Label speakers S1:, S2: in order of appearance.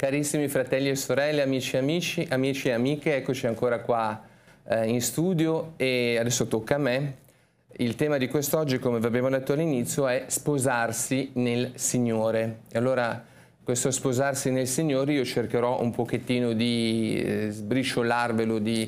S1: Carissimi fratelli e sorelle, amici e amiche, eccoci ancora qua in studio e adesso tocca a me. Il tema di quest'oggi, come vi abbiamo detto all'inizio, è sposarsi nel Signore. E allora questo sposarsi nel Signore io cercherò un pochettino di sbriciolarvelo, di